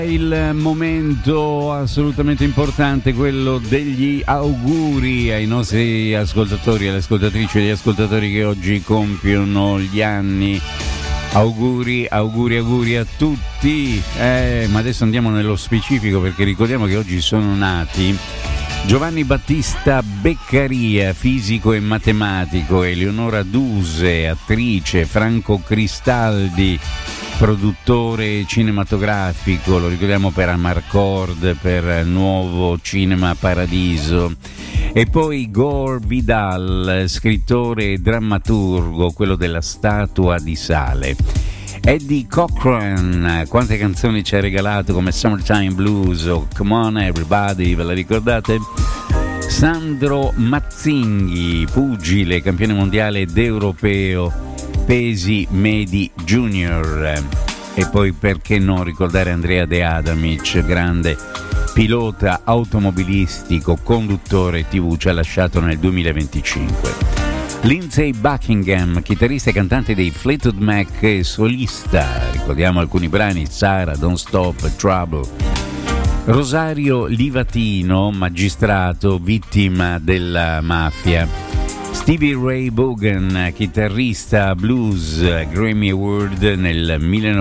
Il momento assolutamente importante, quello degli auguri ai nostri ascoltatori, alle ascoltatrici e agli ascoltatori che oggi compiono gli anni. Auguri a tutti. Ma adesso andiamo nello specifico, perché ricordiamo che oggi sono nati Giovanni Battista Beccaria, fisico e matematico, Eleonora Duse, attrice, Franco Cristaldi, produttore cinematografico, lo ricordiamo per Amarcord, per Nuovo Cinema Paradiso, e poi Gore Vidal, scrittore e drammaturgo, quello della Statua di Sale. Eddie Cochran, quante canzoni ci ha regalato, come Summertime Blues o Come On Everybody, ve la ricordate? Sandro Mazzinghi, pugile, campione mondiale ed europeo pesi medi junior. E poi perché non ricordare Andrea De Adamic, grande pilota automobilistico, conduttore TV, ci ha lasciato nel 2025. Lindsey Buckingham, chitarrista e cantante dei Fleetwood Mac e solista, ricordiamo alcuni brani: Sarah, Don't Stop, Trouble. Rosario Livatino, magistrato, vittima della mafia. Stevie Ray Vaughan, chitarrista blues, Grammy Award nel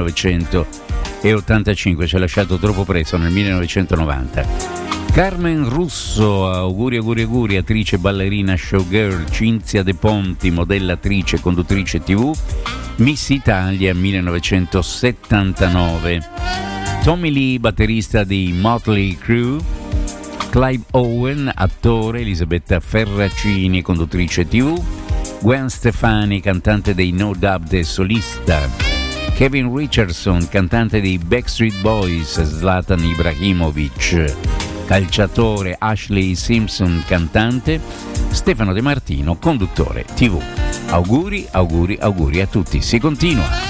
1985, ci ha lasciato troppo presto, nel 1990. Carmen Russo, auguri, attrice, ballerina, showgirl. Cinzia De Ponti, modella, attrice, conduttrice TV, Miss Italia 1979. Tommy Lee, batterista di Motley Crue. Clive Owen, attore, Elisabetta Ferracini, conduttrice TV, Gwen Stefani, cantante dei No Doubt e solista, Kevin Richardson, cantante dei Backstreet Boys, Zlatan Ibrahimovic, calciatore, Ashley Simpson, cantante, Stefano De Martino, conduttore TV. Auguri a tutti, si continua.